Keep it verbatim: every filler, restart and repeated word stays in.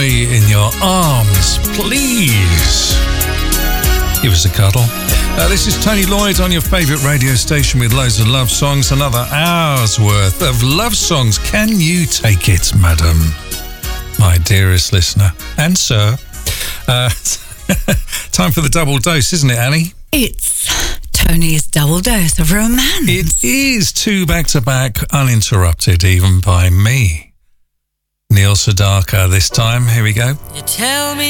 me in your arms, please. Give us a cuddle. Uh, this is Tony Lloyd on your favourite radio station with loads of love songs. Another hour's worth of love songs. Can you take it, madam? My dearest listener. And sir. Uh, time for the double dose, isn't it, Annie? It's Tony's double dose of romance. It is two back-to-back, uninterrupted even by me. Neil Sedaka this time. Here we go. You tell me